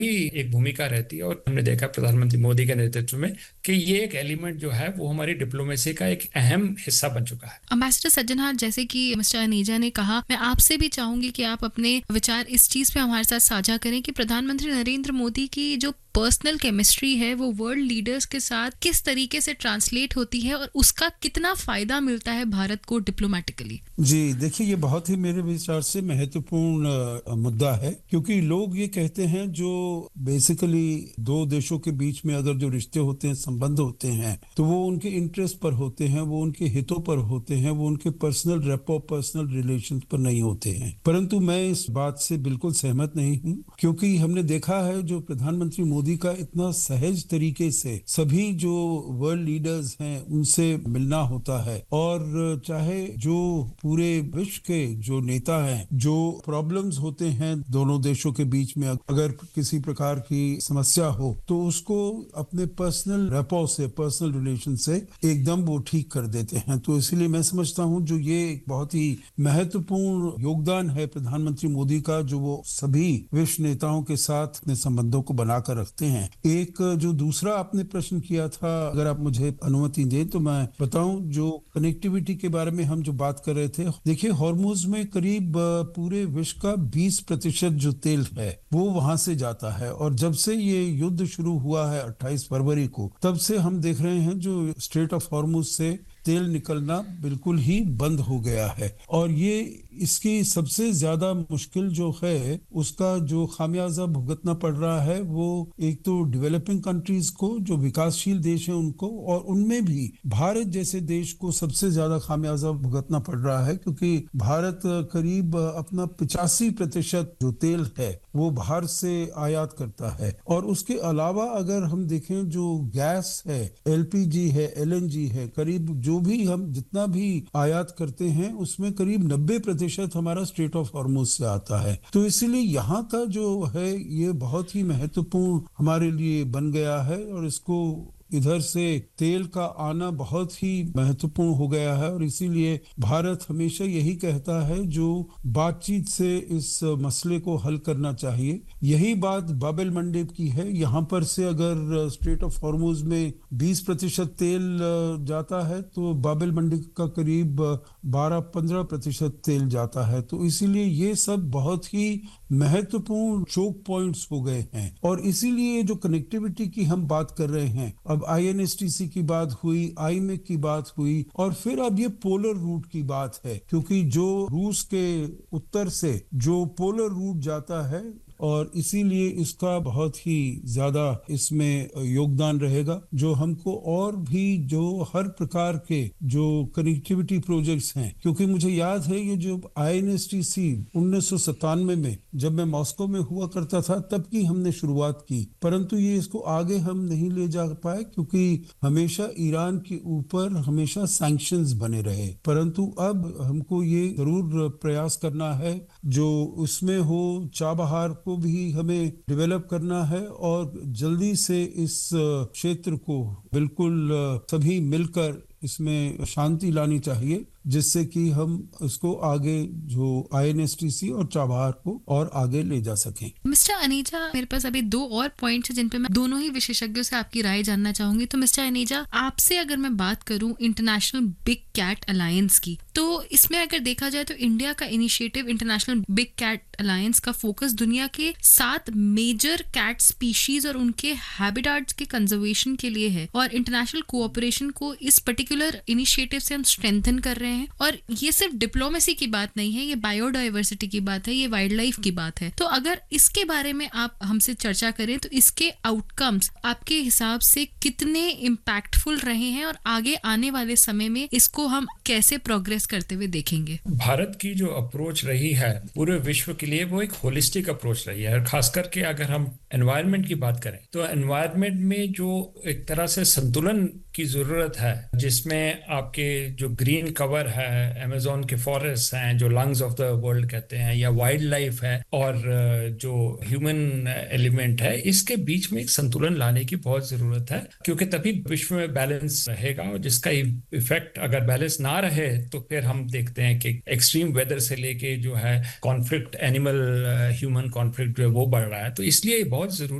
ही एक भूमिका रहती है। और हमने देखा प्रधानमंत्री मोदी के नेतृत्व में कि ये एक एलिमेंट जो है वो हमारी डिप्लोमेसी का एक अहम हिस्सा बन चुका है। अम्बेसडर सज्जनहार, जैसे कि मिस्टर अनीजा ने कहा, मैं आपसे भी चाहूंगी कि आप अपने विचार इस चीज पे हमारे साथ साझा करें कि प्रधानमंत्री नरेंद्र मोदी की जो पर्सनल केमिस्ट्री है वो वर्ल्ड लीडर्स के साथ किस तरीके से ट्रांसलेट होती है और उसका कितना फायदा मिलता है भारत को डिप्लोमेटिकली। जी देखिए, ये बहुत ही मेरे विचार से महत्वपूर्ण मुद्दा है, क्योंकि लोग ये कहते हैं जो बेसिकली दो देशों के बीच में अगर जो रिश्ते होते हैं, संबंध होते हैं, तो वो उनके इंटरेस्ट पर होते हैं, वो उनके हितों पर होते हैं, वो उनके पर्सनल रेपो, पर्सनल रिलेशंस पर नहीं होते हैं। परंतु मैं इस बात से बिल्कुल सहमत नहीं हूँ, क्योंकि हमने देखा है जो प्रधानमंत्री मोदी का इतना सहज तरीके से सभी जो वर्ल्ड लीडर्स हैं उनसे मिलना होता है, और चाहे जो पूरे विश्व के जो नेता हैं, जो प्रॉब्लम्स होते हैं दोनों देशों के बीच में, अगर किसी प्रकार की समस्या हो तो उसको अपने पर्सनल रेपो से, पर्सनल रिलेशन से एकदम वो ठीक कर देते हैं। तो इसलिए मैं समझता हूँ जो ये एक बहुत ही महत्वपूर्ण योगदान है प्रधानमंत्री मोदी का, जो वो सभी विश्व नेताओं के साथ अपने संबंधों को बनाकर रखते हैं। एक जो दूसरा आपने प्रश्न किया था, अगर आप मुझे अनुमति दें तो मैं बताऊं, जो कनेक्टिविटी के बारे में हम जो बात कर रहे थे, देखिए हॉर्मुज में करीब पूरे विश्व का 20% जो तेल है वो वहां से जाता है, और जब से ये युद्ध शुरू हुआ है 28 फरवरी को, तब से हम देख रहे हैं जो स्ट्रेट ऑफ हॉर्मुज से तेल निकलना बिल्कुल ही बंद हो गया है। और ये इसकी सबसे ज्यादा मुश्किल जो है उसका जो खामियाजा भुगतना पड़ रहा है वो एक तो डेवलपिंग कंट्रीज को, जो विकासशील देश हैं उनको, और उनमें भी भारत जैसे देश को सबसे ज्यादा खामियाजा भुगतना पड़ रहा है, क्योंकि भारत करीब अपना 85% जो तेल है वो बाहर से आयात करता है। और उसके अलावा अगर हम देखें जो गैस है, एलपीजी है, एलएनजी है, करीब जो भी हम जितना भी आयात करते हैं उसमें करीब 90% हमारा स्ट्रेट ऑफ हॉर्मुज से आता है। तो इसलिए यहाँ का जो है ये बहुत ही महत्वपूर्ण हमारे लिए बन गया है, और इसको इधर से तेल का आना बहुत ही महत्वपूर्ण हो गया है। और इसीलिए भारत हमेशा यही कहता है जो बातचीत से इस मसले को हल करना चाहिए। यही बात बाब एल मंडेब की है। यहाँ पर से अगर स्ट्रेट ऑफ हॉर्मुज में 20% तेल जाता है तो बाब एल मंडेब का करीब 12-15% तेल जाता है। तो इसीलिए ये सब बहुत ही महत्वपूर्ण चोक पॉइंट्स हो गए हैं। और इसीलिए जो कनेक्टिविटी की हम बात कर रहे हैं, अब INSTC की बात हुई, IMEC की बात हुई, और फिर अब ये पोलर रूट की बात है, क्योंकि जो रूस के उत्तर से जो पोलर रूट जाता है, और इसीलिए इसका बहुत ही ज्यादा इसमें योगदान रहेगा, जो हमको और भी जो हर प्रकार के जो कनेक्टिविटी प्रोजेक्ट्स हैं। क्योंकि मुझे याद है ये जो INSTC 1997 में जब मैं मॉस्को में हुआ करता था तब की हमने शुरुआत की, परंतु ये इसको आगे हम नहीं ले जा पाए, क्योंकि हमेशा ईरान के ऊपर हमेशा सैंक्शंस बने रहे। परंतु अब हमको ये जरूर प्रयास करना है जो उसमें हो, चाबहार को भी हमें डेवलप करना है, और जल्दी से इस क्षेत्र को बिल्कुल सभी मिलकर इसमें शांति लानी चाहिए, जिससे कि हम इसको आगे जो INSTC और चाबहार को और आगे ले जा सकें। मिस्टर अनीजा, मेरे पास अभी 2 और पॉइंट्स हैं जिन पे मैं दोनों ही विशेषज्ञों से आपकी राय जानना चाहूंगी। तो मिस्टर अनीजा, आपसे अगर मैं बात करूं इंटरनेशनल बिग कैट अलायंस की, तो इसमें अगर देखा जाए तो इंडिया का initiative international big cat alliance का फोकस दुनिया के 7 मेजर कैट स्पीशीज और उनके हैबिटाट्स के कंजर्वेशन के लिए है, और इंटरनेशनल कोऑपरेशन को इस पर्टिकुलर इनिशिएटिव से हम स्ट्रेंथन कर रहे हैं। और ये सिर्फ डिप्लोमेसी की बात नहीं है, ये बायोडाइवर्सिटी की बात है, ये वाइल्ड लाइफ की बात है। तो अगर इसके बारे में आप हमसे चर्चा करें तो इसके आउटकम्स आपके हिसाब से कितने इम्पैक्टफुल रहे हैं, और आगे आने वाले समय में इसको हम कैसे प्रोग्रेस करते हुए देखेंगे? भारत की जो अप्रोच रही है पूरे विश्व के लिए वो एक होलिस्टिक अप्रोच रही है। और खास करके अगर हम एनवायरनमेंट की बात करें तो एनवायरनमेंट में जो एक तरह से संतुलन की जरूरत है, जिसमें आपके जो ग्रीन कवर है, अमेज़न के फॉरेस्ट हैं जो लंग्स ऑफ द वर्ल्ड कहते हैं, या वाइल्ड लाइफ है, और जो ह्यूमन एलिमेंट है, इसके बीच में एक संतुलन लाने की बहुत जरूरत है, क्योंकि तभी विश्व में बैलेंस रहेगा। और जिसका इफेक्ट अगर बैलेंस ना रहे तो फिर हम देखते हैं कि एक्सट्रीम वेदर से लेके जो है कॉन्फ्लिक्ट, एनिमल ह्यूमन कॉन्फ्लिक्ट जो है वो बढ़ रहा है। तो इसलिए बहुत जरूरी